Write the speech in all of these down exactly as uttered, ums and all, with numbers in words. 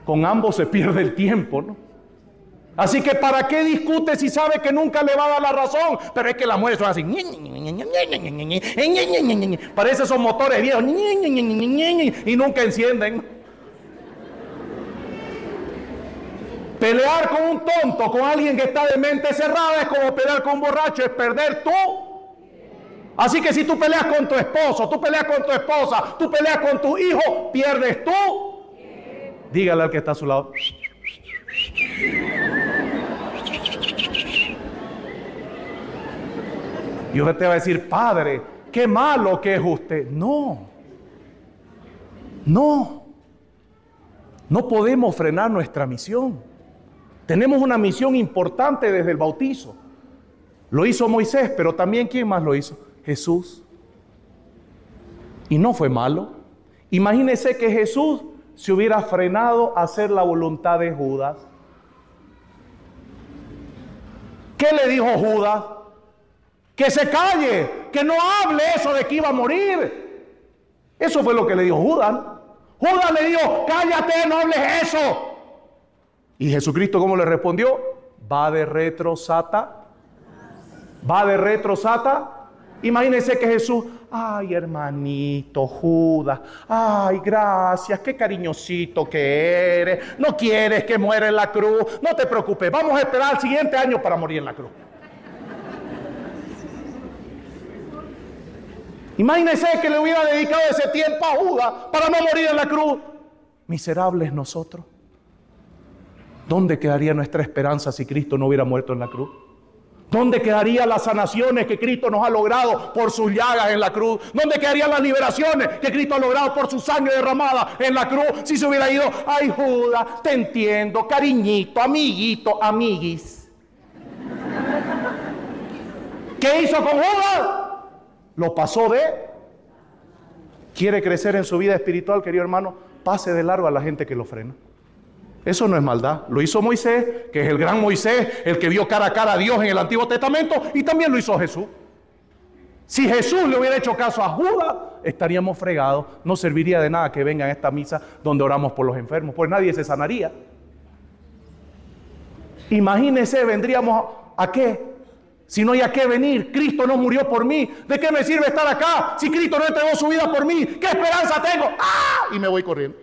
con ambos se pierde el tiempo, ¿no? Así que ¿para qué discute si sabe que nunca le va a dar la razón? Pero es que las mujeres son así. Parece esos motores viejos y nunca encienden. Pelear con un tonto, con alguien que está de mente cerrada, es como pelear con un borracho, es perder tú. Así que si tú peleas con tu esposo, tú peleas con tu esposa, tú peleas con tu hijo, pierdes tú. Dígale al que está a su lado. Y usted te va a decir, padre, qué malo que es usted. No, no, no podemos frenar nuestra misión. Tenemos una misión importante desde el bautizo. Lo hizo Moisés, pero también ¿quién más lo hizo? Jesús. Y no fue malo. Imagínese que Jesús se hubiera frenado a hacer la voluntad de Judas. ¿Qué le dijo Judas? Que se calle, que no hable eso de que iba a morir. Eso fue lo que le dijo Judas. Judas le dijo, cállate, no hables eso. Y Jesucristo, ¿cómo le respondió? Va de retro, Sata. Va de retro, Sata. Imagínense que Jesús, ay hermanito Judas, ay gracias, qué cariñosito que eres, no quieres que muera en la cruz, no te preocupes, vamos a esperar el siguiente año para morir en la cruz. Imagínense que le hubiera dedicado ese tiempo a Judas para no morir en la cruz. Miserables nosotros. ¿Dónde quedaría nuestra esperanza si Cristo no hubiera muerto en la cruz? ¿Dónde quedarían las sanaciones que Cristo nos ha logrado por sus llagas en la cruz? ¿Dónde quedarían las liberaciones que Cristo ha logrado por su sangre derramada en la cruz? Si se hubiera ido, ay Judas, te entiendo, cariñito, amiguito, amiguis. ¿Qué hizo con Judas? Lo pasó de... ¿Quiere crecer en su vida espiritual, querido hermano? Pase de largo a la gente que lo frena. Eso no es maldad. Lo hizo Moisés, que es el gran Moisés, el que vio cara a cara a Dios en el Antiguo Testamento, y también lo hizo Jesús. Si Jesús le hubiera hecho caso a Judas, estaríamos fregados. No serviría de nada que venga a esta misa donde oramos por los enfermos, pues nadie se sanaría. Imagínense, vendríamos a, ¿a qué? Si no hay a qué venir, Cristo no murió por mí. ¿De qué me sirve estar acá si Cristo no entregó su vida por mí? ¿Qué esperanza tengo? ¡Ah! Y me voy corriendo.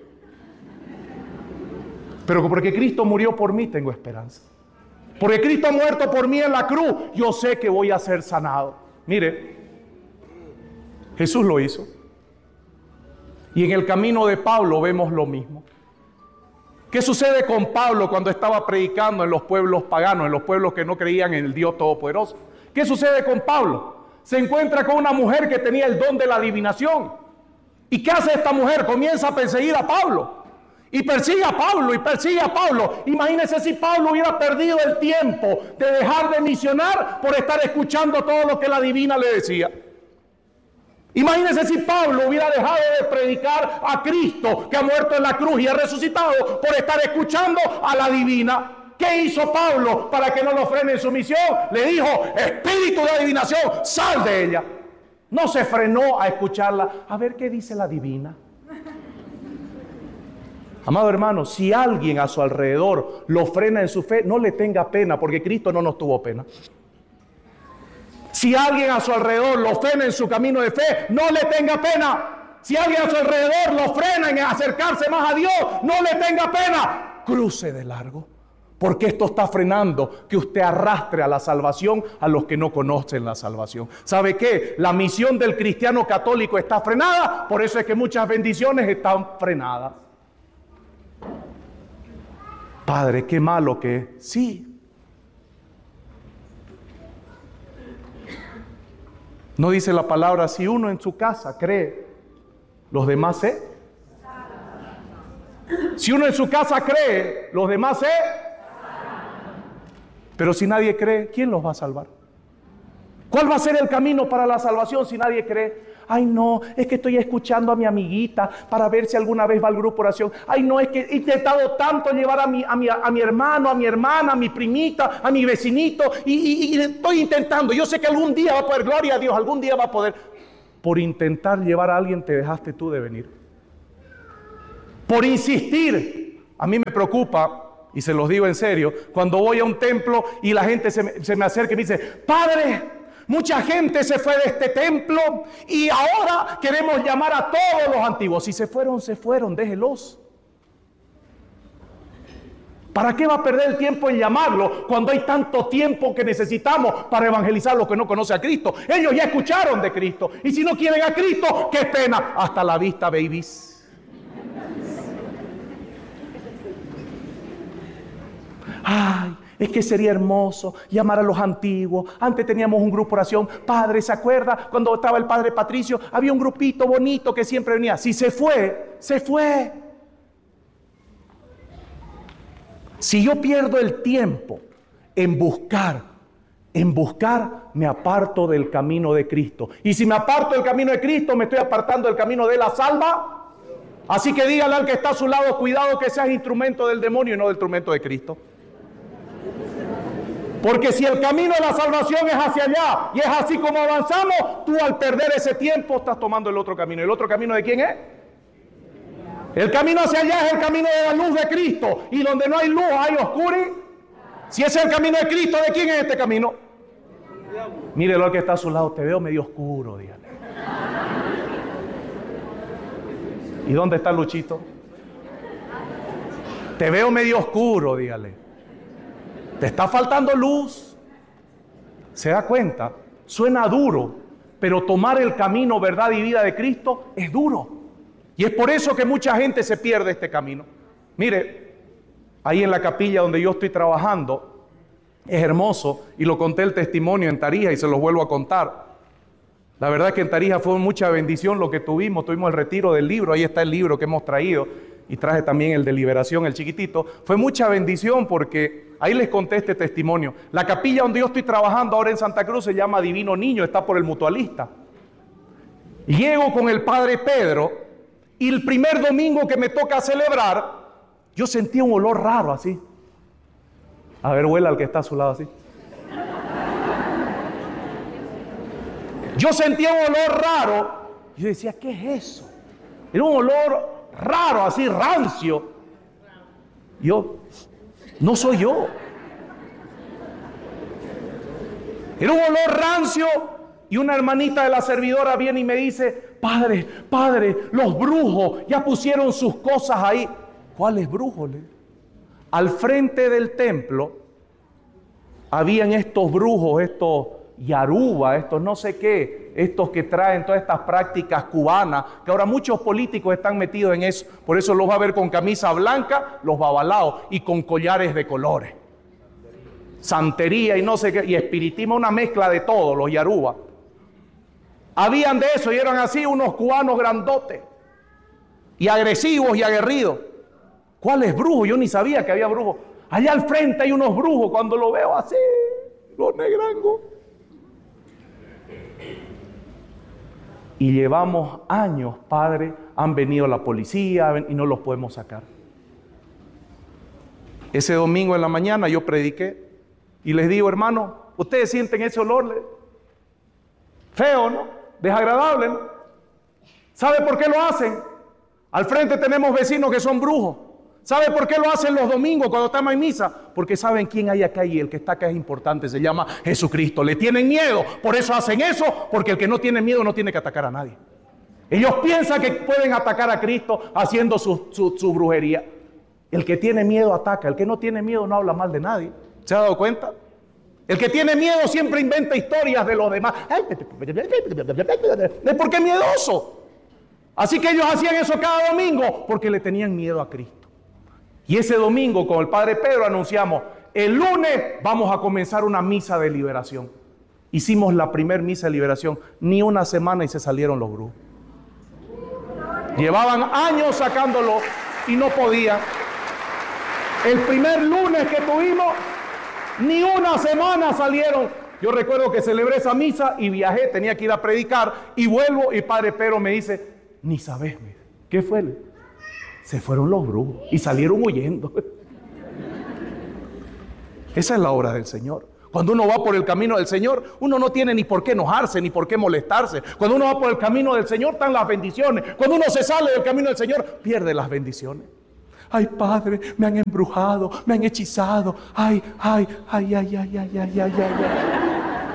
Pero porque Cristo murió por mí, tengo esperanza. Porque Cristo ha muerto por mí en la cruz, yo sé que voy a ser sanado. Mire, Jesús lo hizo. Y en el camino de Pablo vemos lo mismo. ¿Qué sucede con Pablo cuando estaba predicando en los pueblos paganos, en los pueblos que no creían en el Dios Todopoderoso? ¿Qué sucede con Pablo? Se encuentra con una mujer que tenía el don de la adivinación. ¿Y qué hace esta mujer? Comienza a perseguir a Pablo. Y persigue a Pablo, y persigue a Pablo. Imagínense si Pablo hubiera perdido el tiempo de dejar de misionar por estar escuchando todo lo que la divina le decía. Imagínense si Pablo hubiera dejado de predicar a Cristo, que ha muerto en la cruz y ha resucitado, por estar escuchando a la divina. ¿Qué hizo Pablo para que no lo frene en su misión? Le dijo, espíritu de adivinación, sal de ella. No se frenó a escucharla. A ver qué dice la divina. Amado hermano, si alguien a su alrededor lo frena en su fe, no le tenga pena, porque Cristo no nos tuvo pena. Si alguien a su alrededor lo frena en su camino de fe, no le tenga pena. Si alguien a su alrededor lo frena en acercarse más a Dios, no le tenga pena. Cruce de largo, porque esto está frenando que usted arrastre a la salvación a los que no conocen la salvación. ¿Sabe qué? La misión del cristiano católico está frenada, por eso es que muchas bendiciones están frenadas. Padre, qué malo que es. Sí. No dice la palabra, si uno en su casa cree, los demás se. Si uno en su casa cree, los demás se. Pero si nadie cree, ¿quién los va a salvar? ¿Cuál va a ser el camino para la salvación si nadie cree? Ay no, es que estoy escuchando a mi amiguita para ver si alguna vez va al grupo de oración. Ay no, es que he intentado tanto llevar a mi, a mi, a mi hermano, a mi hermana, a mi primita, a mi vecinito. Y, y, y estoy intentando. Yo sé que algún día va a poder, gloria a Dios, algún día va a poder. Por intentar llevar a alguien te dejaste tú de venir. Por insistir, a mí me preocupa, y se los digo en serio, cuando voy a un templo y la gente se me, se me acerca y me dice, Padre, mucha gente se fue de este templo y ahora queremos llamar a todos los antiguos. Si se fueron, se fueron, déjelos. ¿Para qué va a perder el tiempo en llamarlo cuando hay tanto tiempo que necesitamos para evangelizar a los que no conocen a Cristo? Ellos ya escucharon de Cristo. Y si no quieren a Cristo, qué pena. Hasta la vista, babies. Ay, es que sería hermoso llamar a los antiguos. Antes teníamos un grupo de oración. Padre, ¿se acuerda cuando estaba el padre Patricio? Había un grupito bonito que siempre venía. Si se fue, se fue. Si yo pierdo el tiempo en buscar, en buscar, me aparto del camino de Cristo. Y si me aparto del camino de Cristo, me estoy apartando del camino de la salva. Así que dígale al que está a su lado, cuidado que seas instrumento del demonio y no del instrumento de Cristo. Porque si el camino de la salvación es hacia allá y es así como avanzamos, tú al perder ese tiempo estás tomando el otro camino. ¿El otro camino de quién es? El camino hacia allá es el camino de la luz de Cristo. Y donde no hay luz hay oscuridad. Si ese es el camino de Cristo, ¿de quién es este camino? Mírelo al que está a su lado, te veo medio oscuro, dígale. ¿Y dónde está Luchito? Te veo medio oscuro, dígale. Te está faltando luz. ¿Se da cuenta? Suena duro, pero tomar el camino, verdad y vida de Cristo es duro. Y es por eso que mucha gente se pierde este camino. Mire, ahí en la capilla donde yo estoy trabajando, es hermoso, y lo conté el testimonio en Tarija y se los vuelvo a contar. La verdad es que en Tarija fue mucha bendición lo que tuvimos. Tuvimos el retiro del libro, ahí está el libro que hemos traído. Y traje también el de liberación, el chiquitito. Fue mucha bendición porque ahí les conté este testimonio. La capilla donde yo estoy trabajando ahora en Santa Cruz se llama Divino Niño, está por el Mutualista. Llego con el padre Pedro y el primer domingo que me toca celebrar, yo sentí un olor raro así. A ver, huela al que está a su lado así. Yo sentía un olor raro. Yo decía, ¿qué es eso? Era un olor raro, así rancio. Yo, no soy yo. Era un olor rancio y una hermanita de la servidora viene y me dice, padre, padre, los brujos ya pusieron sus cosas ahí. ¿Cuáles brujos? Al frente del templo habían estos brujos, estos yaruba, estos no sé qué, estos que traen todas estas prácticas cubanas, que ahora muchos políticos están metidos en eso. Por eso los va a ver con camisa blanca, los babalaos, y con collares de colores. Santería y no sé qué, y espiritismo, una mezcla de todo, los yaruba. Habían de eso y eran así unos cubanos grandotes, y agresivos y aguerridos. ¿Cuáles brujos? Yo ni sabía que había brujos. Allá al frente hay unos brujos, cuando lo veo así, los negrangos. Y llevamos años, padre, han venido la policía y no los podemos sacar. Ese domingo en la mañana yo prediqué y les digo, hermano, ¿ustedes sienten ese olor? Feo, ¿no? Desagradable, ¿no? ¿Sabe por qué lo hacen? Al frente tenemos vecinos que son brujos. ¿Sabe por qué lo hacen los domingos cuando estamos en misa? Porque saben quién hay acá y el que está acá es importante, se llama Jesucristo. Le tienen miedo, por eso hacen eso, porque el que no tiene miedo no tiene que atacar a nadie. Ellos piensan que pueden atacar a Cristo haciendo su, su, su brujería. El que tiene miedo ataca, el que no tiene miedo no habla mal de nadie. ¿Se ha dado cuenta? El que tiene miedo siempre inventa historias de los demás. ¿De por qué miedoso? Así que ellos hacían eso cada domingo porque le tenían miedo a Cristo. Y ese domingo con el padre Pedro anunciamos, el lunes vamos a comenzar una misa de liberación. Hicimos la primer misa de liberación, ni una semana y se salieron los brujos. Llevaban años sacándolo y no podían. El primer lunes que tuvimos, ni una semana salieron. Yo recuerdo que celebré esa misa y viajé, tenía que ir a predicar y vuelvo y padre Pedro me dice, ni sabes, ¿qué fue? Se fueron los brujos y salieron huyendo. Esa es la obra del Señor. Cuando uno va por el camino del Señor, uno no tiene ni por qué enojarse, ni por qué molestarse. Cuando uno va por el camino del Señor, están las bendiciones. Cuando uno se sale del camino del Señor, pierde las bendiciones. ay Padre, me han embrujado, me han hechizado, ay, ay, ay, ay, ay, ay, ay, ay, ay, ay.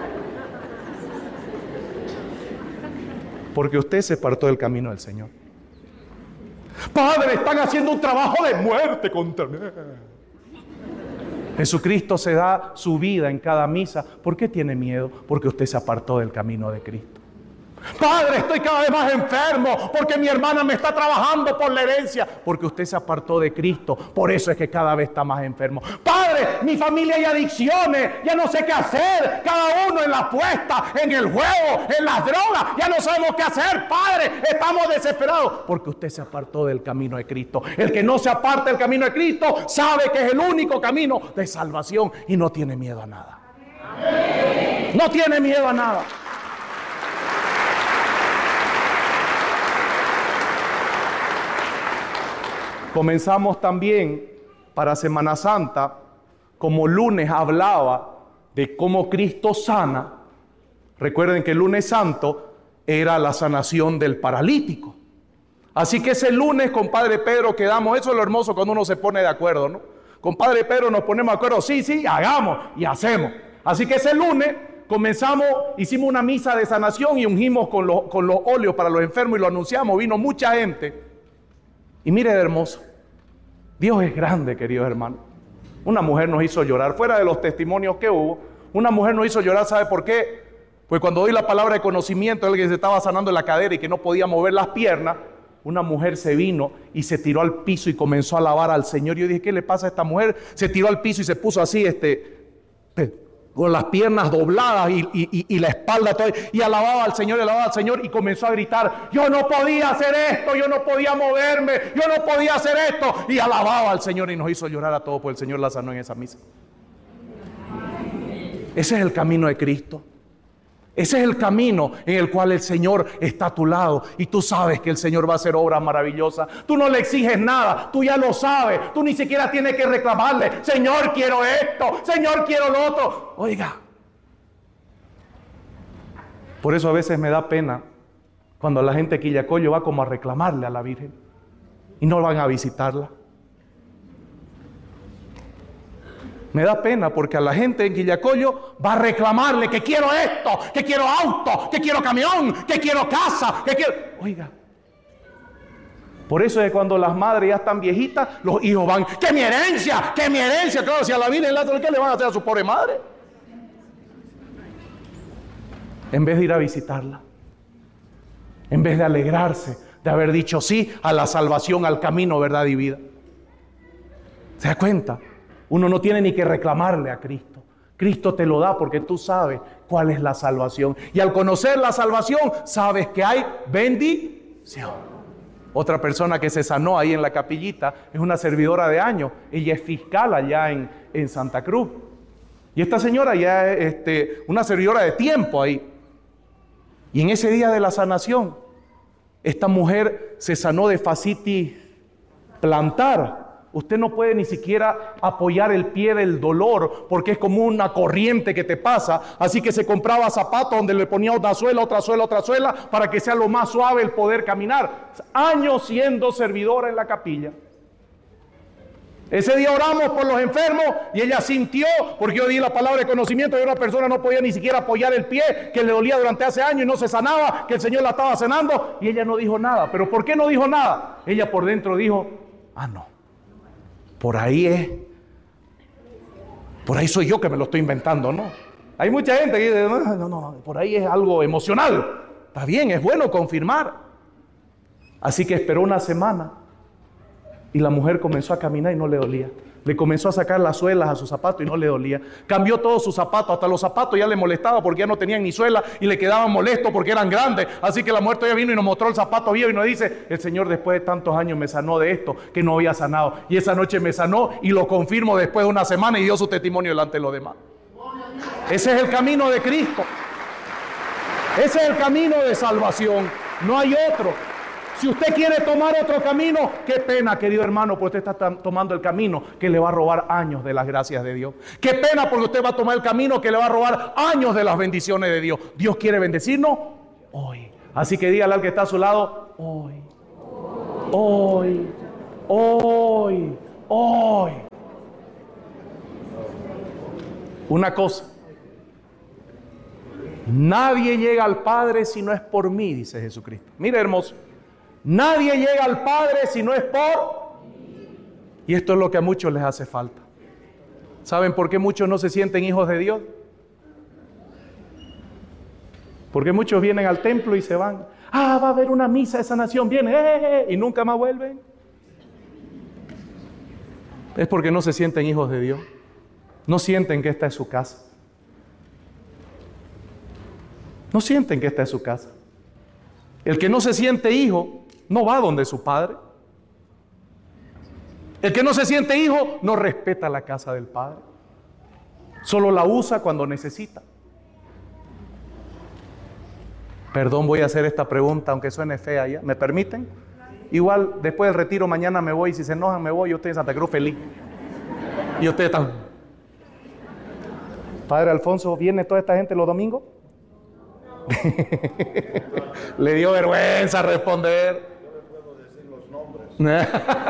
Porque usted se apartó del camino del Señor. Padre, están haciendo un trabajo de muerte contra mí. Jesucristo se da su vida en cada misa. ¿Por qué tiene miedo? Porque usted se apartó del camino de Cristo. Padre, estoy cada vez más enfermo porque mi hermana me está trabajando por la herencia. Porque usted se apartó de Cristo. Por eso es que cada vez está más enfermo. Padre, mi familia hay adicciones. Ya no sé qué hacer. Cada uno en la apuesta, en el juego, en las drogas. Ya no sabemos qué hacer. Padre, estamos desesperados. Porque usted se apartó del camino de Cristo. El que no se aparta del camino de Cristo sabe que es el único camino de salvación y no tiene miedo a nada. No tiene miedo a nada. Comenzamos también para Semana Santa, como lunes hablaba de cómo Cristo sana. Recuerden que el lunes santo era la sanación del paralítico. Así que ese lunes con Padre Pedro quedamos, eso es lo hermoso cuando uno se pone de acuerdo, ¿no? Con Padre Pedro nos ponemos de acuerdo, sí, sí, hagamos y hacemos. Así que ese lunes comenzamos, hicimos una misa de sanación y ungimos con los, con los óleos para los enfermos y lo anunciamos, vino mucha gente. Y mire, hermoso, Dios es grande, queridos hermanos. Una mujer nos hizo llorar, fuera de los testimonios que hubo, una mujer nos hizo llorar, ¿sabe por qué? Pues cuando doy la palabra de conocimiento, el que se estaba sanando en la cadera y que no podía mover las piernas, una mujer se vino y se tiró al piso y comenzó a alabar al Señor. Yo dije, ¿qué le pasa a esta mujer? Se tiró al piso y se puso así, este... con las piernas dobladas y, y, y la espalda toda, y alababa al Señor, y alababa al Señor, y comenzó a gritar, yo no podía hacer esto, yo no podía moverme, yo no podía hacer esto, y alababa al Señor y nos hizo llorar a todos, porque el Señor la sanó en esa misa. Ese es el camino de Cristo. Ese es el camino en el cual el Señor está a tu lado y tú sabes que el Señor va a hacer obras maravillosas. Tú no le exiges nada, tú ya lo sabes. Tú ni siquiera tienes que reclamarle, Señor, quiero esto, Señor, quiero lo otro. Oiga, por eso a veces me da pena cuando la gente de Quillacollo va como a reclamarle a la Virgen y no van a visitarla. Me da pena porque a la gente en Quillacollo va a reclamarle que quiero esto, que quiero auto, que quiero camión, que quiero casa, que quiero... Oiga, por eso es cuando las madres ya están viejitas, los hijos van, ¡que mi herencia! ¡Que mi herencia! Claro, si a la Virgen, ¿qué le van a hacer a su pobre madre? En vez de ir a visitarla, en vez de alegrarse de haber dicho sí a la salvación, al camino, verdad y vida. ¿Se da cuenta? Uno no tiene ni que reclamarle a Cristo. Cristo te lo da porque tú sabes cuál es la salvación. Y al conocer la salvación, sabes que hay bendición. Otra persona que se sanó ahí en la capillita es una servidora de años. Ella es fiscal allá en, en Santa Cruz. Y esta señora ya es este, una servidora de tiempo ahí. Y en ese día de la sanación, esta mujer se sanó de fascitis plantar. Usted no puede ni siquiera apoyar el pie del dolor porque es como una corriente que te pasa. Así que se compraba zapatos donde le ponía otra suela, otra suela, otra suela para que sea lo más suave el poder caminar. Años siendo servidora en la capilla. Ese día oramos por los enfermos y ella sintió, porque yo di la palabra de conocimiento de una persona no podía ni siquiera apoyar el pie, que le dolía durante hace años y no se sanaba, que el Señor la estaba sanando y ella no dijo nada. ¿Pero por qué no dijo nada? Ella por dentro dijo, ah no. Por ahí es, por ahí soy yo que me lo estoy inventando, ¿no? Hay mucha gente que dice, no, no, no, por ahí es algo emocional. Está bien, es bueno confirmar. Así que esperó una semana y la mujer comenzó a caminar y no le dolía. Le comenzó a sacar las suelas a sus zapatos y no le dolía. Cambió todos sus zapatos, hasta los zapatos ya le molestaba porque ya no tenían ni suela y le quedaban molestos porque eran grandes. Así que la mujer todavía vino y nos mostró el zapato viejo y nos dice, el Señor después de tantos años me sanó de esto que no había sanado. Y esa noche me sanó y lo confirmo después de una semana y dio su testimonio delante de los demás. Ese es el camino de Cristo. Ese es el camino de salvación. No hay otro. Si usted quiere tomar otro camino, qué pena, querido hermano, porque usted está tomando el camino que le va a robar años de las gracias de Dios. Qué pena porque usted va a tomar el camino que le va a robar años de las bendiciones de Dios. Dios quiere bendecirnos hoy. Así que dígale al que está a su lado, hoy, hoy, Hoy, hoy. Una cosa. Nadie llega al Padre si no es por mí, dice Jesucristo. Mire, hermoso. Nadie llega al Padre si no es por... Y esto es lo que a muchos les hace falta. ¿Saben por qué muchos no se sienten hijos de Dios? Porque muchos vienen al templo y se van. Ah, va a haber una misa de sanación. Vienen, eh, y nunca más vuelven. Es porque no se sienten hijos de Dios. No sienten que esta es su casa. No sienten que esta es su casa. El que no se siente hijo no va donde su padre. El que no se siente hijo no respeta la casa del Padre. Solo la usa cuando necesita. Perdón, voy a hacer esta pregunta, aunque suene fea ya. ¿Me permiten? Igual, después del retiro, mañana me voy. Si se enojan, me voy. Yo estoy en Santa Cruz feliz. Y ustedes están... Padre Alfonso, ¿viene toda esta gente los domingos? Le dio vergüenza responder. Yo le puedo decir los nombres.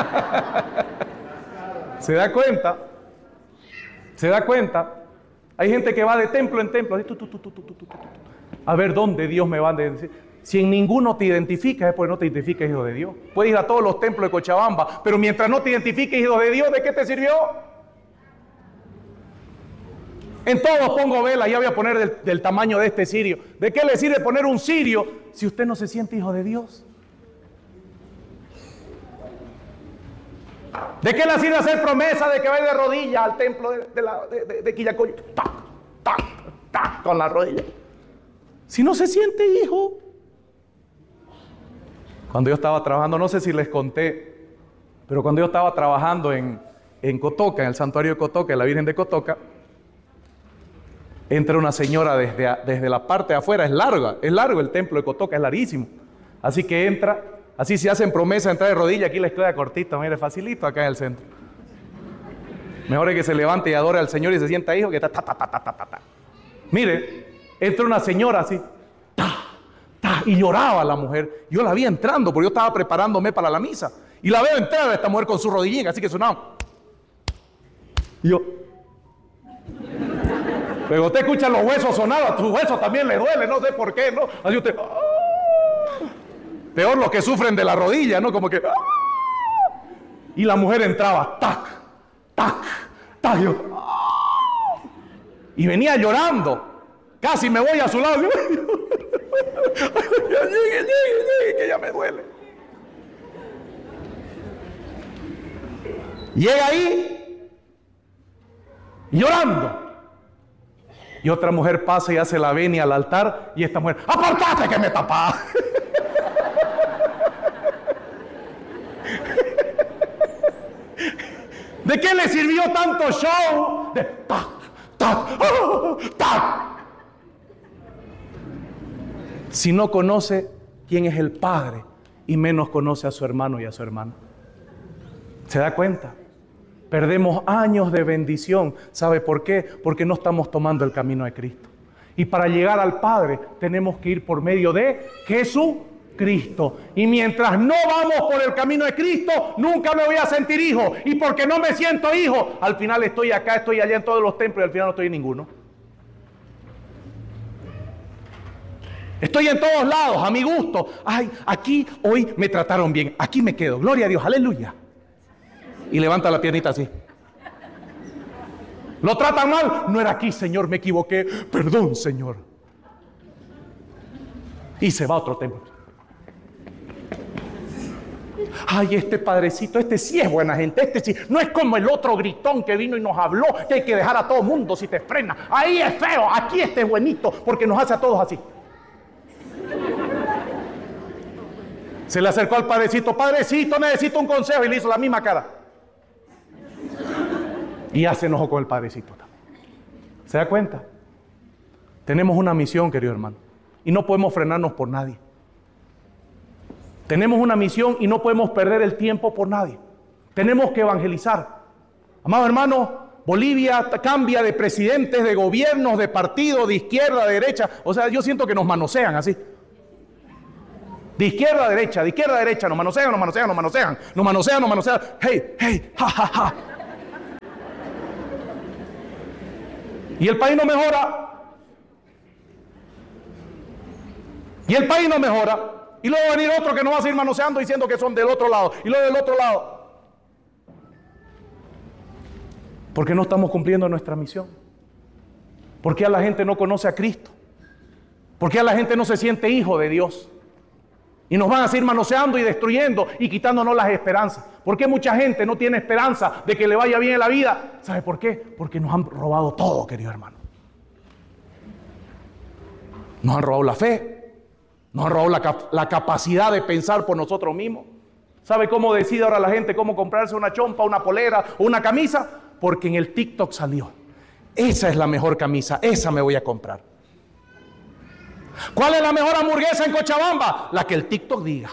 ¿Se da cuenta? ¿Se da cuenta? Hay gente que va de templo en templo, así, tu, tu, tu, tu, tu, tu, tu, tu, a ver dónde Dios me va a decir. Si en ninguno te identificas, es porque no te identificas hijo de Dios. Puedes ir a todos los templos de Cochabamba, pero mientras no te identifiques hijo de Dios, ¿de qué te sirvió? En todos pongo vela, ya voy a poner del, del tamaño de este cirio. ¿De qué le sirve poner un cirio si usted no se siente hijo de Dios? ¿De qué le sirve hacer promesa de que vaya de rodillas al templo de, de, la, de, de, de Quillacoyo? Tac, tac, tac, con la rodilla. Si no se siente hijo. Cuando yo estaba trabajando, no sé si les conté, pero cuando yo estaba trabajando en, en Cotoca, en el santuario de Cotoca, en la Virgen de Cotoca, entra una señora desde, desde la parte de afuera, es larga, es largo el templo de Cotoca, es larguísimo. Así que entra, así se hacen promesa de entrar de rodillas, aquí les queda cortito, mire, facilito acá en el centro. Mejor es que se levante y adore al Señor y se sienta hijo que está ta, ta, ta, ta, ta, ta, ta. Mire, entra una señora así, ta, ta, y lloraba la mujer. Yo la vi entrando porque yo estaba preparándome para la misa. Y la veo entrar a esta mujer con su rodillín, así que sonaba. Y yo... Pero usted escucha los huesos sonar, a tus huesos también le duele, no sé por qué, ¿no? Así usted... ¡Ah! Peor los que sufren de la rodilla, ¿no? Como que... ¡Ah! Y la mujer entraba, tac, tac, tac. Yo, ¡ah! Y venía llorando. Casi me voy a su lado. Llegue, llegue, llegue, que ya me duele. Llega ahí, llorando. Y otra mujer pasa y hace la venia al altar. Y esta mujer, ¡apartate que me tapás! ¿De qué le sirvió tanto show? De tac, tac, oh, tac. Si no conoce quién es el Padre y menos conoce a su hermano y a su hermana. ¿Se da cuenta? Perdemos años de bendición. ¿Sabe por qué? Porque no estamos tomando el camino de Cristo. Y para llegar al Padre tenemos que ir por medio de Jesucristo. Y mientras no vamos por el camino de Cristo, nunca me voy a sentir hijo. Y porque no me siento hijo, al final estoy acá, estoy allá en todos los templos y al final no estoy en ninguno. Estoy en todos lados, a mi gusto. Ay, aquí hoy me trataron bien. Aquí me quedo. Gloria a Dios, aleluya. Y levanta la piernita así. ¿Lo tratan mal? No era aquí, Señor, me equivoqué. Perdón, Señor. Y se va a otro templo. Ay, este padrecito, este sí es buena gente. Este sí, no es como el otro gritón que vino y nos habló que hay que dejar a todo mundo si te frena. Ahí es feo, aquí este es buenito porque nos hace a todos así. Se le acercó al padrecito. Padrecito, necesito un consejo. Y le hizo la misma cara. Y ya se enojó con el padrecito también. ¿Se da cuenta? Tenemos una misión, querido hermano. Y no podemos frenarnos por nadie. Tenemos una misión y no podemos perder el tiempo por nadie. Tenemos que evangelizar. Amado hermano, Bolivia cambia de presidentes, de gobiernos, de partidos, de izquierda, de derecha. O sea, yo siento que nos manosean así. De izquierda a derecha, de izquierda a derecha, nos manosean, nos manosean, nos manosean, nos manosean, nos manosean. Hey, hey, ja, ja, ja. Y el país no mejora. Y el país no mejora. Y luego va a venir otro que nos va a seguir manoseando diciendo que son del otro lado. Y luego del otro lado. Porque no estamos cumpliendo nuestra misión. Porque a la gente no conoce a Cristo. Porque a la gente no se siente hijo de Dios. Y nos van a seguir manoseando y destruyendo y quitándonos las esperanzas. ¿Por qué mucha gente no tiene esperanza de que le vaya bien en la vida? ¿Sabe por qué? Porque nos han robado todo, querido hermano. Nos han robado la fe. Nos han robado la, cap la capacidad de pensar por nosotros mismos. ¿Sabe cómo decide ahora la gente cómo comprarse una chompa, una polera o una camisa? Porque en el TikTok salió. Esa es la mejor camisa, esa me voy a comprar. ¿Cuál es la mejor hamburguesa en Cochabamba? La que el TikTok diga.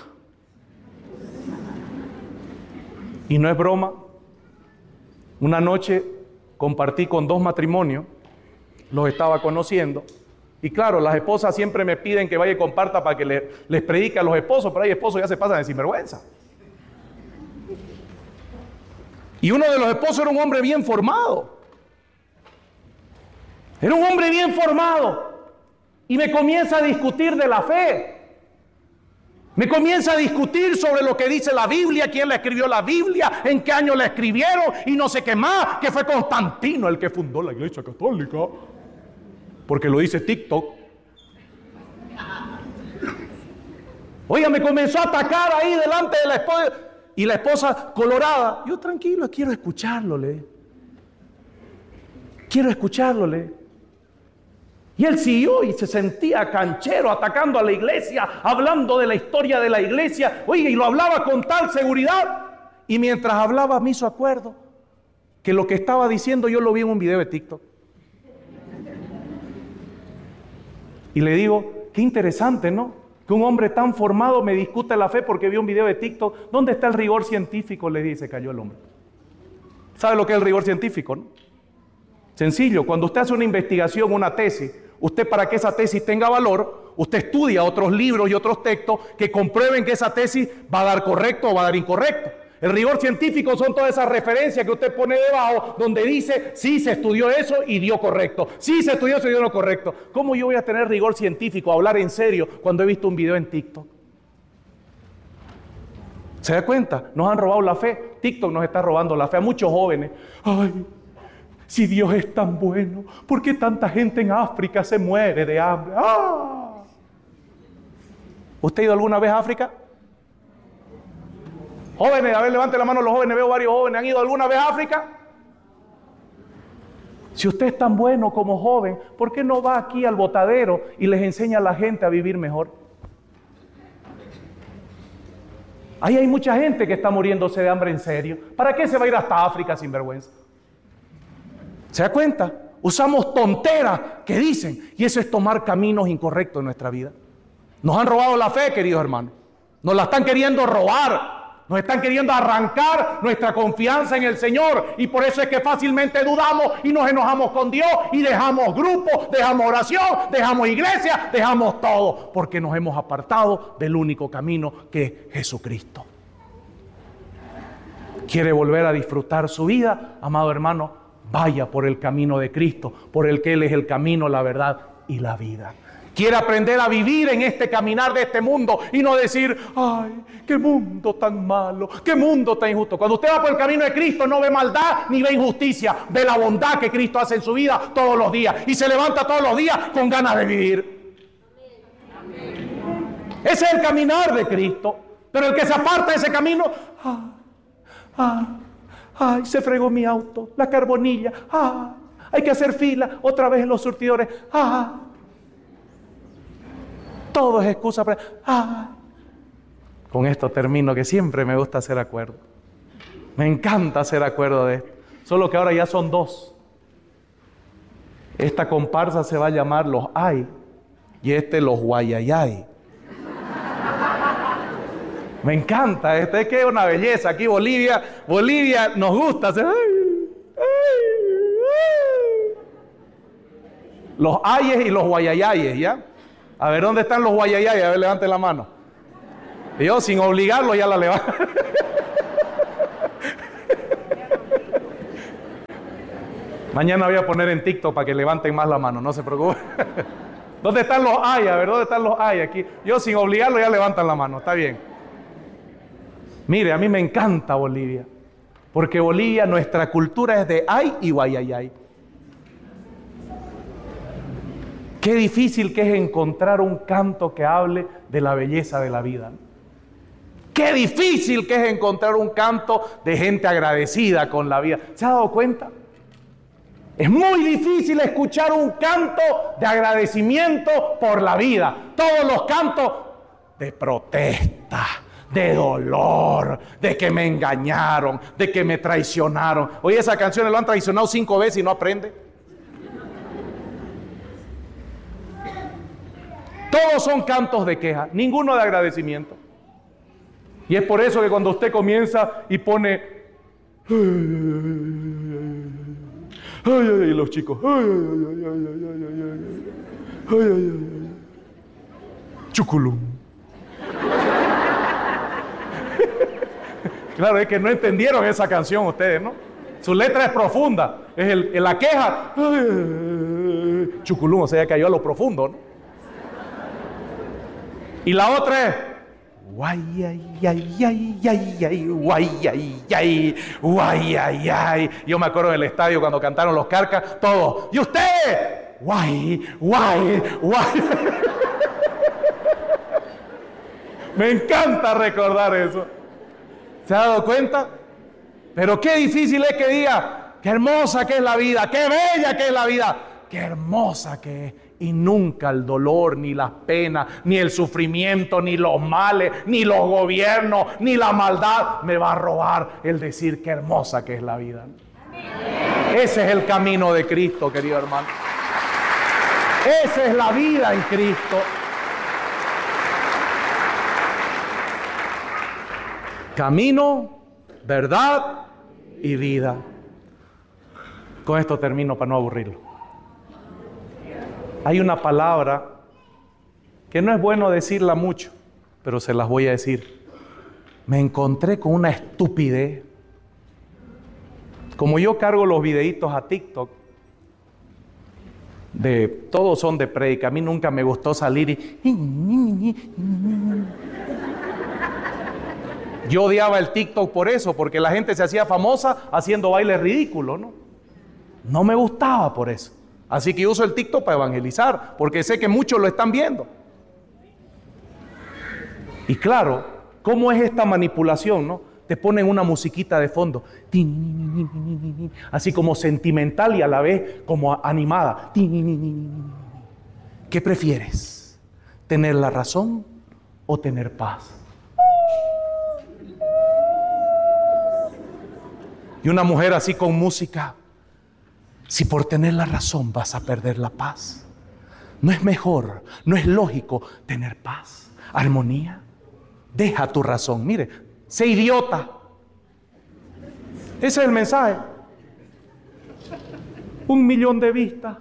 Y no es broma. Una noche compartí con dos matrimonios, los estaba conociendo. Y claro, las esposas siempre me piden que vaya y comparta para que le, les predique a los esposos, pero hay esposos ya se pasan de sinvergüenza. Y uno de los esposos era un hombre bien formado. Era un hombre bien formado. Y me comienza a discutir de la fe. Me comienza a discutir sobre lo que dice la Biblia, quién la escribió la Biblia, en qué año la escribieron y no sé qué más, que fue Constantino el que fundó la Iglesia Católica. Porque lo dice TikTok. Oiga, me comenzó a atacar ahí delante de la esposa. Y la esposa colorada. Yo tranquilo, quiero escucharlo, le. Quiero escucharlo, le. Y él siguió y se sentía canchero, atacando a la iglesia, hablando de la historia de la iglesia. Oiga, y lo hablaba con tal seguridad. Y mientras hablaba me hizo acuerdo que lo que estaba diciendo yo lo vi en un video de TikTok. Y le digo, qué interesante, ¿no? Que un hombre tan formado me discute la fe porque vio un video de TikTok. ¿Dónde está el rigor científico? Le dice, cayó el hombre. ¿Sabe lo que es el rigor científico, no? Sencillo, cuando usted hace una investigación, una tesis, usted para que esa tesis tenga valor, usted estudia otros libros y otros textos que comprueben que esa tesis va a dar correcto o va a dar incorrecto. El rigor científico son todas esas referencias que usted pone debajo donde dice, sí, se estudió eso y dio correcto. Sí, se estudió eso y dio lo correcto. ¿Cómo yo voy a tener rigor científico, hablar en serio cuando he visto un video en TikTok? ¿Se da cuenta? Nos han robado la fe. TikTok nos está robando la fe a muchos jóvenes. Ay, si Dios es tan bueno, ¿por qué tanta gente en África se muere de hambre? ¡Ah! ¿Usted ha ido alguna vez a África? Jóvenes, a ver, levante la mano los jóvenes, veo varios jóvenes, ¿han ido alguna vez a África? Si usted es tan bueno como joven, ¿por qué no va aquí al botadero y les enseña a la gente a vivir mejor? Ahí hay mucha gente que está muriéndose de hambre en serio. ¿Para qué se va a ir hasta África sin vergüenza? ¿Se da cuenta? Usamos tonteras que dicen, y eso es tomar caminos incorrectos en nuestra vida. Nos han robado la fe, queridos hermanos. Nos la están queriendo robar. Nos están queriendo arrancar nuestra confianza en el Señor. Y por eso es que fácilmente dudamos y nos enojamos con Dios. Y dejamos grupos, dejamos oración, dejamos iglesia, dejamos todo. Porque nos hemos apartado del único camino que es Jesucristo. ¿Quiere volver a disfrutar su vida? Amado hermano, vaya por el camino de Cristo. Por el que Él es el camino, la verdad y la vida. Quiere aprender a vivir en este caminar de este mundo y no decir, ay, qué mundo tan malo, qué mundo tan injusto. Cuando usted va por el camino de Cristo no ve maldad ni ve injusticia, ve la bondad que Cristo hace en su vida todos los días y se levanta todos los días con ganas de vivir. Ese es el caminar de Cristo. Pero el que se aparta de ese camino, ah, ah, ay, se fregó mi auto, la carbonilla, ah, hay que hacer fila otra vez en los surtidores, ah. Todo es excusa para... Ah. Con esto termino, que siempre me gusta hacer acuerdo. Me encanta hacer acuerdo de esto. Solo que ahora ya son dos. Esta comparsa se va a llamar Los Ay y este Los Guayayay. Me encanta, este es que es una belleza. Aquí Bolivia, Bolivia nos gusta hacer... Ay, ay, ay. Los Ayes y los Guayayayes, ¿ya? A ver, ¿dónde están los guayayayes? A ver, levanten la mano. Y yo sin obligarlo ya la levanto. Mañana voy a poner en TikTok para que levanten más la mano, no se preocupen. ¿Dónde están los hay? A ver, ¿dónde están los hay aquí? Yo sin obligarlo ya levantan la mano, está bien. Mire, a mí me encanta Bolivia, porque Bolivia, nuestra cultura es de ay y guay, ay, ay. Qué difícil que es encontrar un canto que hable de la belleza de la vida. Qué difícil que es encontrar un canto de gente agradecida con la vida. ¿Se ha dado cuenta? Es muy difícil escuchar un canto de agradecimiento por la vida. Todos los cantos de protesta, de dolor, de que me engañaron, de que me traicionaron. Oye, esa canción lo han traicionado cinco veces y no aprende. Todos son cantos de queja, ninguno de agradecimiento. Y es por eso que cuando usted comienza y pone... Ay, ay, ay, los chicos. Ay, ay, ay, ay, ay, ay, ay, ay, ay, ay, ay. Chuculum. Claro, es que no entendieron esa canción ustedes, ¿no? Su letra es profunda. Es el, el la queja. Ay, ay, ay. Chuculum, o sea, ya cayó a lo profundo, ¿no? Y la otra es... Guay, ay, ay, ay, ay, ay, guay, ay, ay, guay, ay, ay. Yo me acuerdo del estadio cuando cantaron los Carcas, todos. ¿Y usted? Guay, guay, guay. Me encanta recordar eso. ¿Se ha dado cuenta? Pero qué difícil es que diga, qué hermosa que es la vida, qué bella que es la vida, qué hermosa que es. Y nunca el dolor, ni las penas, ni el sufrimiento, ni los males, ni los gobiernos, ni la maldad me va a robar el decir qué hermosa que es la vida. Ese es el camino de Cristo, querido hermano. Esa es la vida en Cristo. Camino, verdad y vida. Con esto termino para no aburrirlo. Hay una palabra que no es bueno decirla mucho, pero se las voy a decir. Me encontré con una estupidez. Como yo cargo los videitos a TikTok, de, todos son de prédica. A mí nunca me gustó salir y... Yo odiaba el TikTok por eso, porque la gente se hacía famosa haciendo bailes ridículos, ¿no? No me gustaba por eso. Así que yo uso el TikTok para evangelizar, porque sé que muchos lo están viendo. Y claro, ¿cómo es esta manipulación, no? Te ponen una musiquita de fondo, así como sentimental y a la vez como animada. ¿Qué prefieres? ¿Tener la razón o tener paz? Y una mujer así con música. Si por tener la razón vas a perder la paz, ¿no es mejor, no es lógico tener paz, armonía? Deja tu razón, mire, sé idiota. Ese es el mensaje. Un millón de vistas.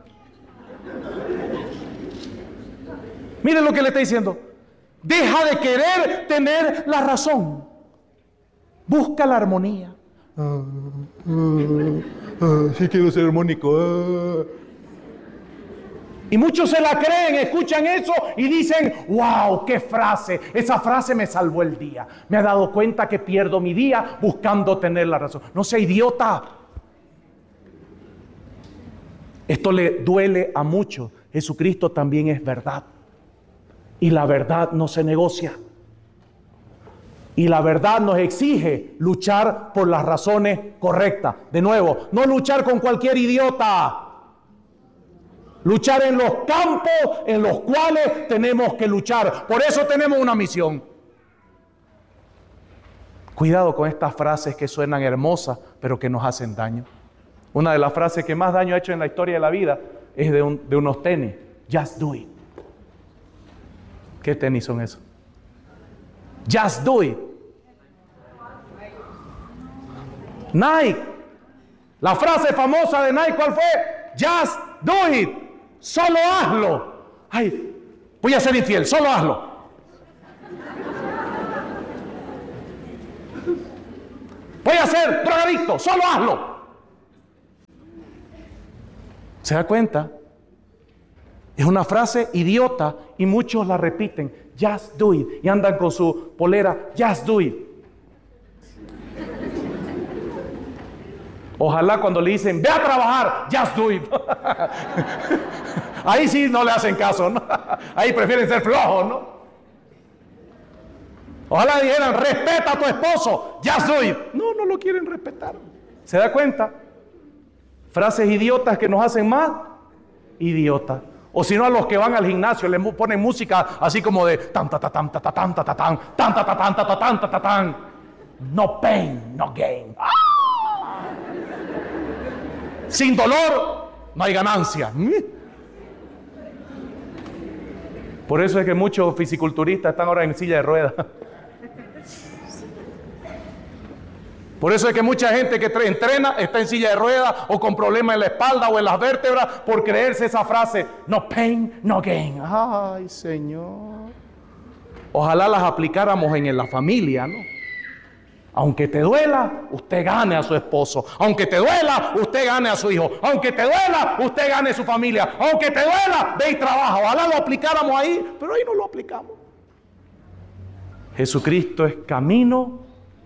Mire lo que le está diciendo. Deja de querer tener la razón. Busca la armonía. Ah, ah, ah, sí quiero ser armónico. Ah. Y muchos se la creen, escuchan eso y dicen, wow, qué frase, esa frase me salvó el día. Me ha dado cuenta que pierdo mi día buscando tener la razón. No sea idiota. Esto le duele a muchos. Jesucristo también es verdad. Y la verdad no se negocia. Y la verdad nos exige luchar por las razones correctas. De nuevo, no luchar con cualquier idiota. Luchar en los campos en los cuales tenemos que luchar. Por eso tenemos una misión. Cuidado con estas frases que suenan hermosas, pero que nos hacen daño. Una de las frases que más daño ha hecho en la historia de la vida es de, un, de unos tenis. Just do it. ¿Qué tenis son esos? Just do it. Nike. La frase famosa de Nike, ¿cuál fue? Just do it. Solo hazlo. Ay, voy a ser infiel, solo hazlo. voy a ser drogadicto, solo hazlo. ¿Se da cuenta? Es una frase idiota y muchos la repiten. Just do it. Y andan con su polera. Just do it. Ojalá cuando le dicen, ve a trabajar, just do it. Ahí sí no le hacen caso, ¿no? Ahí prefieren ser flojos, ¿no? Ojalá dijeran, respeta a tu esposo, just do it. No, no lo quieren respetar. ¿Se da cuenta? Frases idiotas que nos hacen más idiotas. O si no, a los que van al gimnasio le ponen música así como de tan ta ta tan ta ta tan ta ta tan tan ta ta tan ta ta tan ta ta tan. No pain, no gain. ¡Ah! Sin dolor no hay ganancia. Por eso es que muchos fisiculturistas están ahora en silla de ruedas. Por eso es que mucha gente que entrena está en silla de ruedas o con problemas en la espalda o en las vértebras por creerse esa frase, no pain, no gain. Ay, Señor. Ojalá las aplicáramos en la familia, ¿no? Aunque te duela, usted gane a su esposo. Aunque te duela, usted gane a su hijo. Aunque te duela, usted gane a su familia. Aunque te duela, ve y trabaja. Ojalá lo aplicáramos ahí, pero ahí no lo aplicamos. Jesucristo es camino.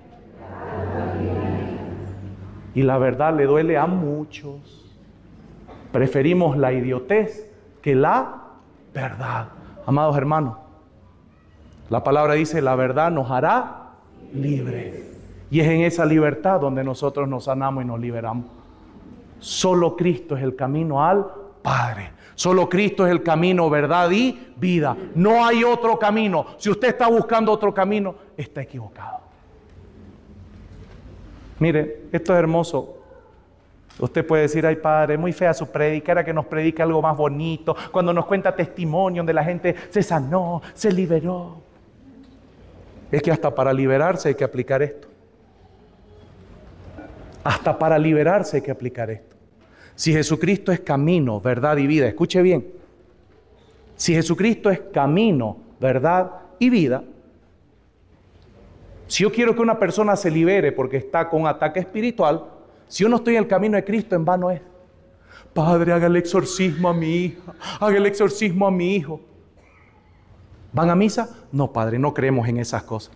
Y la verdad le duele a muchos. Preferimos la idiotez que la verdad. Amados hermanos, la palabra dice, la verdad nos hará libres. Y es en esa libertad donde nosotros nos sanamos y nos liberamos. Solo Cristo es el camino al Padre. Solo Cristo es el camino, verdad y vida. No hay otro camino. Si usted está buscando otro camino, está equivocado. Mire, esto es hermoso. Usted puede decir, ay Padre, muy fea su prédica, era que nos predica algo más bonito, cuando nos cuenta testimonio donde la gente se sanó, se liberó. Es que hasta para liberarse hay que aplicar esto. Hasta para liberarse hay que aplicar esto. Si Jesucristo es camino, verdad y vida, escuche bien. Si Jesucristo es camino, verdad y vida, si yo quiero que una persona se libere porque está con un ataque espiritual, si yo no estoy en el camino de Cristo, en vano es. Padre, haga el exorcismo a mi hija, haga el exorcismo a mi hijo. ¿Van a misa? No, Padre, no creemos en esas cosas.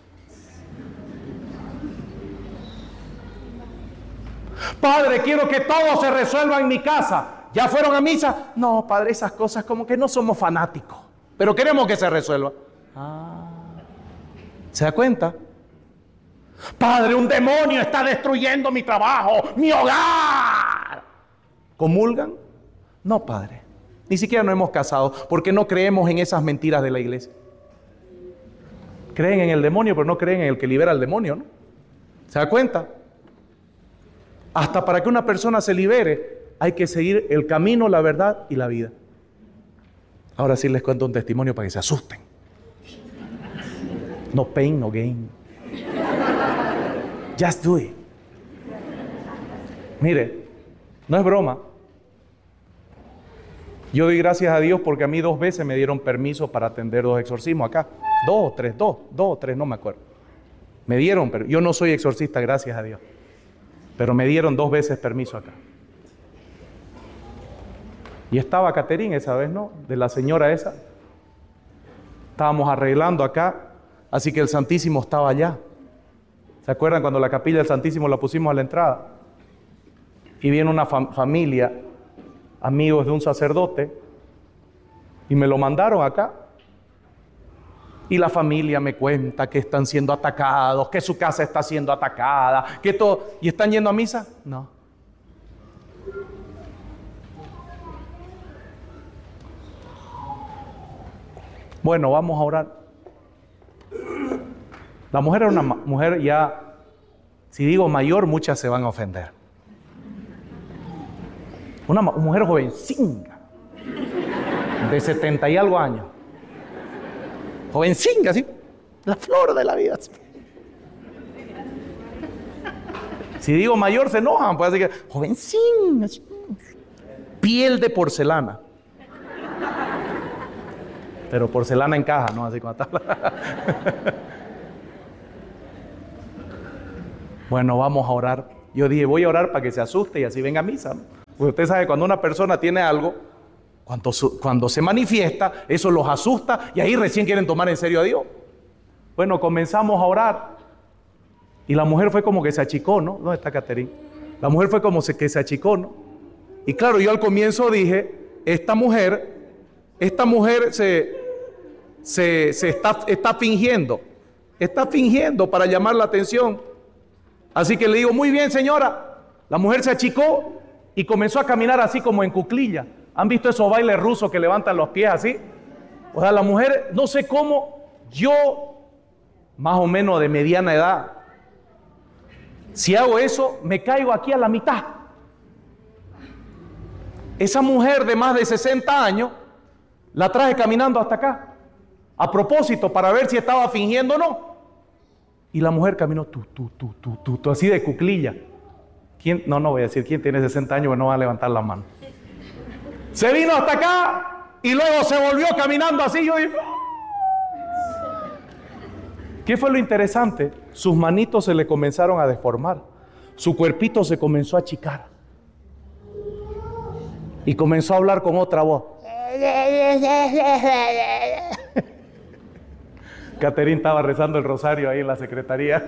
Padre, quiero que todo se resuelva en mi casa. ¿Ya fueron a misa? No, Padre, esas cosas como que no somos fanáticos, pero queremos que se resuelva. Ah, ¿se da cuenta? Padre, un demonio está destruyendo mi trabajo, mi hogar. ¿Comulgan? No, Padre. Ni siquiera nos hemos casado porque no creemos en esas mentiras de la iglesia. Creen en el demonio, pero no creen en el que libera al demonio, ¿no? ¿Se da cuenta? Hasta para que una persona se libere, hay que seguir el camino, la verdad y la vida. Ahora sí les cuento un testimonio para que se asusten. No pain, no gain. Just do it. Mire, no es broma. Yo doy gracias a Dios porque a mí dos veces me dieron permiso para atender dos exorcismos acá. Dos o tres, dos, dos o tres, no me acuerdo. Me dieron, pero yo no soy exorcista, gracias a Dios. Pero me dieron dos veces permiso acá. Y estaba Caterine esa vez, ¿no? De la señora esa. Estábamos arreglando acá, así que el Santísimo estaba allá. ¿Se acuerdan cuando la capilla del Santísimo la pusimos a la entrada? Y viene una fam- familia, amigos de un sacerdote, y me lo mandaron acá. Y la familia me cuenta que están siendo atacados, que su casa está siendo atacada, que todo. ¿Y están yendo a misa? No. Bueno, vamos a orar. La mujer era una ma- mujer ya, si digo mayor, muchas se van a ofender. Una ma- mujer jovencinga, de setenta y algo años. Jovencinga, así, la flor de la vida. Si digo mayor, se enojan, pues así que, jovencinga, así, piel de porcelana. Pero porcelana en caja, ¿no? Así como está. Bueno, vamos a orar. Yo dije, voy a orar para que se asuste y así venga a misa, ¿no? Porque usted sabe, cuando una persona tiene algo, cuando, su, cuando se manifiesta, eso los asusta y ahí recién quieren tomar en serio a Dios. Bueno, comenzamos a orar y la mujer fue como que se achicó, ¿no? ¿Dónde está Caterín? La mujer fue como que se achicó, ¿no? Y claro, yo al comienzo dije, esta mujer, esta mujer se, se, se está, está fingiendo, está fingiendo para llamar la atención. Así que le digo, muy bien, señora. La mujer se achicó y comenzó a caminar así como en cuclilla. ¿Han visto esos bailes rusos que levantan los pies así? O sea, la mujer, no sé cómo, yo, más o menos de mediana edad, si hago eso, me caigo aquí a la mitad. Esa mujer de más de sesenta años, la traje caminando hasta acá, a propósito, para ver si estaba fingiendo o no. Y la mujer caminó, tú, tú, tú, tú, tú, tú, así de cuclilla. ¿Quién? No, no voy a decir quién tiene sesenta años, que no va a levantar la mano. Se vino hasta acá y luego se volvió caminando así. Yo digo, ¿qué fue lo interesante? Sus manitos se le comenzaron a deformar. Su cuerpito se comenzó a achicar. Y comenzó a hablar con otra voz. Caterín estaba rezando el rosario ahí en la secretaría.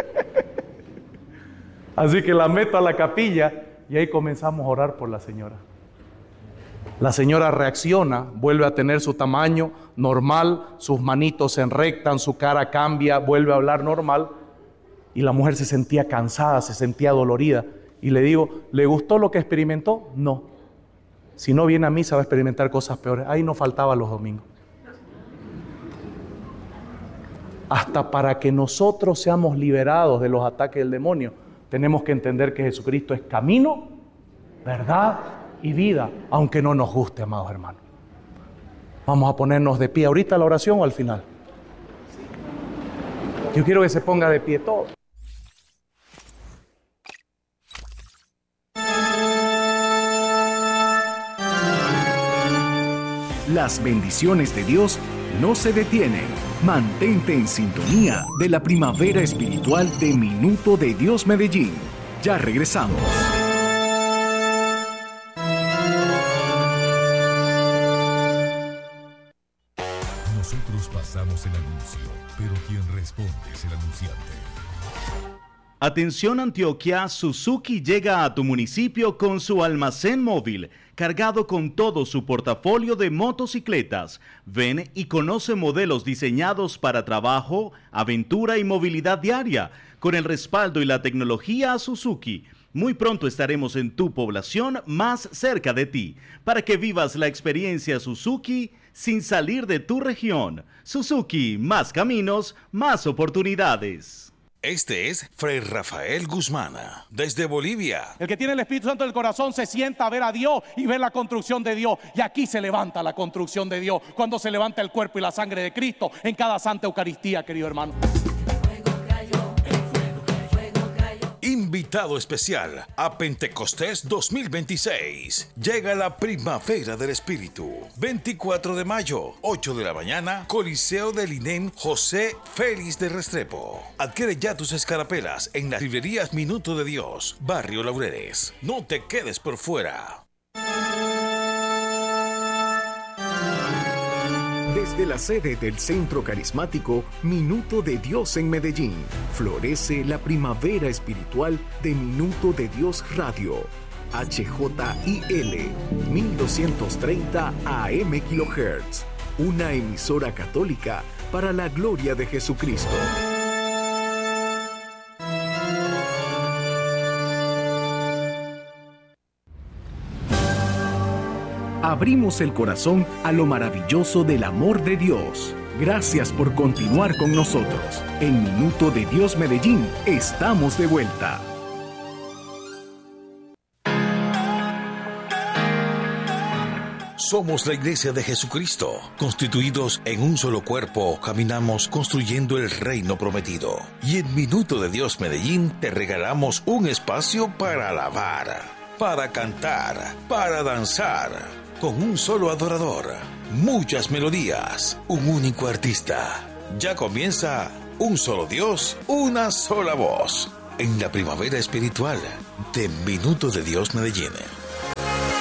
Así que la meto a la capilla y ahí comenzamos a orar por la señora. La señora reacciona, vuelve a tener su tamaño normal, sus manitos se enrectan, su cara cambia, vuelve a hablar normal. Y la mujer se sentía cansada, se sentía dolorida. Y le digo, ¿le gustó lo que experimentó? No. Si no viene a misa va a experimentar cosas peores. Ahí no faltaba los domingos. Hasta para que nosotros seamos liberados de los ataques del demonio, tenemos que entender que Jesucristo es camino, verdad y vida, aunque no nos guste, amados hermanos. Vamos a ponernos de pie. ¿Ahorita la oración o al final? Yo quiero que se ponga de pie todo. Las bendiciones de Dios no se detienen. Mantente en sintonía de la primavera espiritual de Minuto de Dios Medellín. Ya regresamos. Nosotros pasamos el anuncio, pero quien responde es el anunciante. Atención Antioquia, Suzuki llega a tu municipio con su almacén móvil, cargado con todo su portafolio de motocicletas. Ven y conoce modelos diseñados para trabajo, aventura y movilidad diaria, con el respaldo y la tecnología Suzuki. Muy pronto estaremos en tu población más cerca de ti, para que vivas la experiencia Suzuki sin salir de tu región. Suzuki, más caminos, más oportunidades. Este es Fray Rafael Guzmán, desde Bolivia. El que tiene el Espíritu Santo del corazón se sienta a ver a Dios y ver la construcción de Dios. Y aquí se levanta la construcción de Dios, cuando se levanta el cuerpo y la sangre de Cristo en cada Santa Eucaristía, querido hermano. Invitado especial a Pentecostés dos mil veintiséis. Llega la primavera del Espíritu. veinticuatro de mayo, ocho de la mañana, Coliseo del INEM José Félix de Restrepo. Adquiere ya tus escarapelas en las librerías Minuto de Dios, Barrio Laureles. No te quedes por fuera. Desde la sede del Centro Carismático Minuto de Dios en Medellín, florece la primavera espiritual de Minuto de Dios Radio. H J I L mil doscientos treinta A M kilohertz, una emisora católica para la gloria de Jesucristo. Abrimos el corazón a lo maravilloso del amor de Dios. Gracias por continuar con nosotros. En Minuto de Dios Medellín, estamos de vuelta. Somos la Iglesia de Jesucristo, constituidos en un solo cuerpo, caminamos construyendo el reino prometido. Y en Minuto de Dios Medellín te regalamos un espacio para alabar, para cantar, para danzar. Con un solo adorador, muchas melodías, un único artista. Ya comienza Un Solo Dios, una sola voz. en la primavera espiritual de Minuto de Dios Medellín.